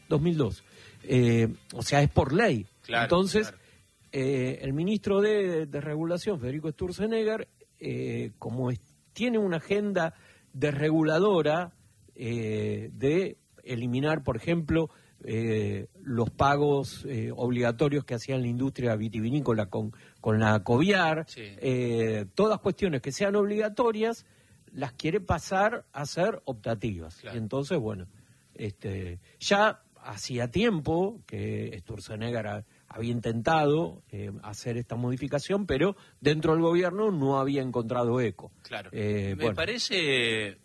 2002. O sea, es por ley. Claro, Entonces, claro. El ministro de Regulación, Federico Sturzenegger, tiene una agenda desreguladora de eliminar, por ejemplo, los pagos obligatorios que hacían la industria vitivinícola con la Coviar, Sí. Todas cuestiones que sean obligatorias las quiere pasar a ser optativas. Claro. Entonces, bueno, ya hacía tiempo que Sturzenegger había intentado hacer esta modificación, pero dentro del gobierno no había encontrado eco. Claro. Bueno. Me parece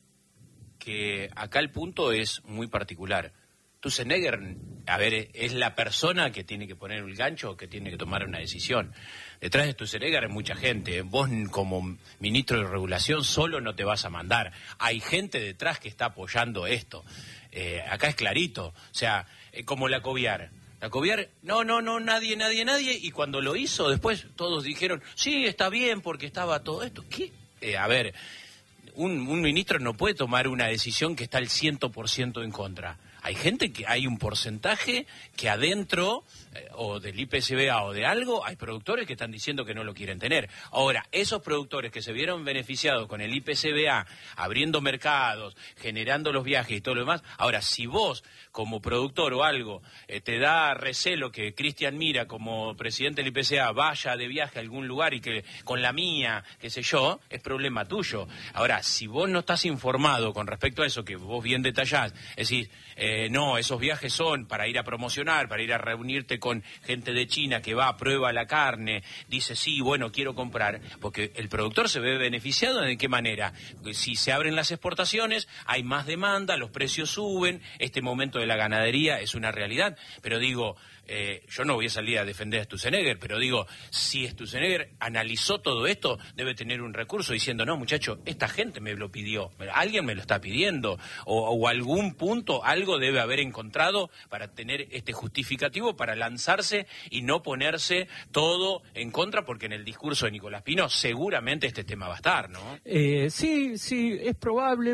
que acá el punto es muy particular. Sturzenegger, a ver, es la persona que tiene que poner el gancho, que tiene que tomar una decisión. Detrás de Sturzenegger hay mucha gente. Vos, como ministro de Regulación, solo no te vas a mandar. Hay gente detrás que está apoyando esto. Acá es clarito. O sea, como la Coviar. La Coviar, no, nadie. Y cuando lo hizo, después todos dijeron, sí, está bien, porque estaba todo esto. ¿Qué? A ver, un ministro no puede tomar una decisión que está al 100% en contra. Hay gente hay un porcentaje que adentro, o del IPCBA o de algo, hay productores que están diciendo que no lo quieren tener. Ahora, esos productores que se vieron beneficiados con el IPCBA, abriendo mercados, generando los viajes y todo lo demás, ahora, si vos, como productor o algo, te da recelo que Cristian Mira, como presidente del IPCBA, vaya de viaje a algún lugar y que con la mía, qué sé yo, es problema tuyo. Ahora, si vos no estás informado con respecto a eso, que vos bien detallás, es decir, no, esos viajes son para ir a promocionar, para ir a reunirte con gente de China que va, prueba la carne, dice, sí, bueno, quiero comprar, porque el productor se ve beneficiado. ¿De qué manera? Porque si se abren las exportaciones, hay más demanda, los precios suben, este momento de la ganadería es una realidad, pero digo, yo no voy a salir a defender a Sturzenegger, pero digo, si Sturzenegger analizó todo esto, debe tener un recurso diciendo, no, muchacho, esta gente me lo pidió, alguien me lo está pidiendo, o algún punto, algo debe haber encontrado para tener este justificativo, para lanzarse y no ponerse todo en contra, porque en el discurso de Nicolás Pino seguramente este tema va a estar, ¿no? Sí, es probable,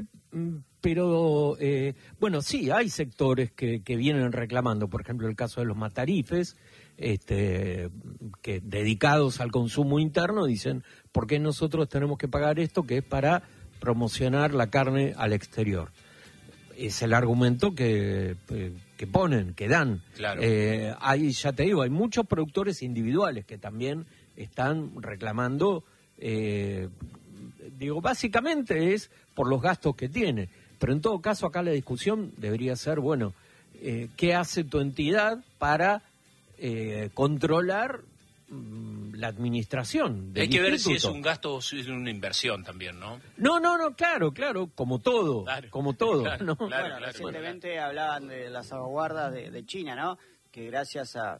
pero bueno, sí, hay sectores que vienen reclamando, por ejemplo, el caso de los matarifes, que dedicados al consumo interno dicen, ¿por qué nosotros tenemos que pagar esto que es para promocionar la carne al exterior? Es el argumento que ponen, que dan. Claro. Ya te digo, hay muchos productores individuales que también están reclamando, básicamente es por los gastos que tiene. Pero en todo caso acá la discusión debería ser, bueno, ¿qué hace tu entidad para controlar la administración del Hay que ver si es instituto? un gasto o si es una inversión también, ¿no? No, claro, como todo, Claro, como todo. claro, ¿no? claro. Recientemente hablaban de las salvaguardas de China, ¿no? Que gracias a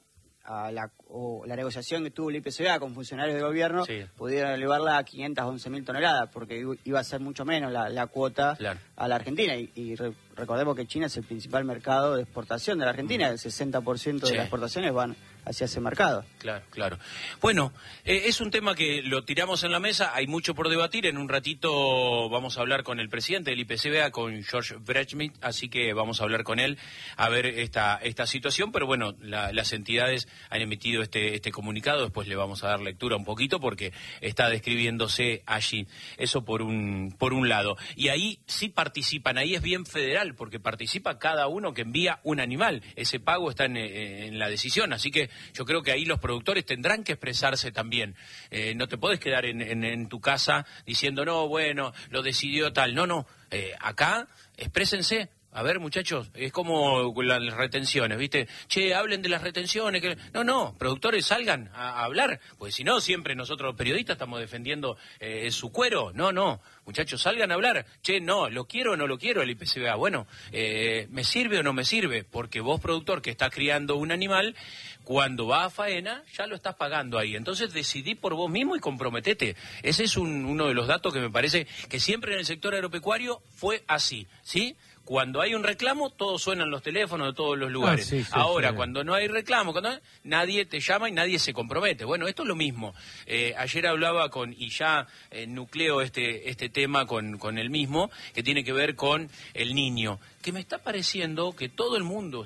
la negociación que tuvo el IPCBA con funcionarios de gobierno, Sí. pudieron elevarla a 511.000 toneladas, porque iba a ser mucho menos la cuota Claro. a la Argentina. Recordemos que China es el principal mercado de exportación de la Argentina, el 60% Sí. de las exportaciones van hacia ese mercado. Claro. Bueno, es un tema que lo tiramos en la mesa, hay mucho por debatir. En un ratito vamos a hablar con el presidente del IPCBA, con George Brechmit, así que vamos a hablar con él a ver esta situación. Pero bueno, las entidades han emitido este comunicado, después le vamos a dar lectura un poquito porque está describiéndose allí. Eso por un lado. Y ahí sí participan, ahí es bien federal, porque participa cada uno que envía un animal. Ese pago está en la decisión, así que yo creo que ahí los productores tendrán que expresarse también. No te podés quedar en tu casa diciendo, no, bueno, lo decidió tal. No, acá exprésense. A ver, muchachos, es como las retenciones, ¿viste? Che, hablen de las retenciones. No, productores, salgan a hablar, pues si no, siempre nosotros los periodistas estamos defendiendo su cuero. No, muchachos, salgan a hablar. Che, no, ¿lo quiero o no lo quiero el IPCBA? Bueno, ¿me sirve o no me sirve? Porque vos, productor, que estás criando un animal, cuando va a faena, ya lo estás pagando ahí. Entonces decidí por vos mismo y comprometete. Ese es uno de los datos que me parece que siempre en el sector agropecuario fue así, ¿sí? Cuando hay un reclamo, todos suenan los teléfonos de todos los lugares. Sí, Ahora, sí. Cuando no hay reclamo, nadie te llama y nadie se compromete. Bueno, esto es lo mismo. Ayer hablaba y ya nucleo este tema con el mismo, que tiene que ver con el niño. Que me está pareciendo que todo el mundo